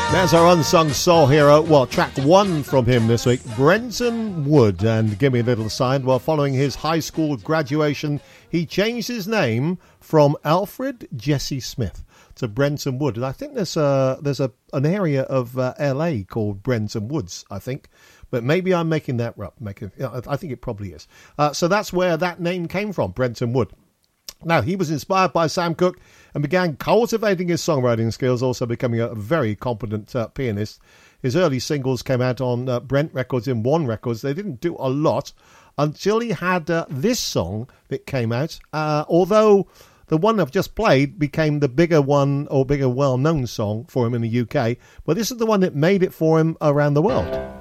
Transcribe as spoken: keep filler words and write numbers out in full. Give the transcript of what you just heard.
There's our unsung soul hero. Well, track one from him this week, Brenton Wood, and give me a little sign. Well, following his high school graduation, he changed his name from Alfred Jesse Smith to Brenton Wood. And I think there's a there's a an area of uh, L A called Brenton Woods, I think. But maybe I'm making that up. Making, I think it probably is. Uh, so that's where that name came from, Brenton Wood. Now, he was inspired by Sam Cooke and began cultivating his songwriting skills, also becoming a very competent uh, pianist. His early singles came out on uh, Brent Records and One Records. They didn't do a lot until he had uh, this song that came out, uh, although the one I've just played became the bigger one or bigger well-known song for him in the U K. But this is the one that made it for him around the world.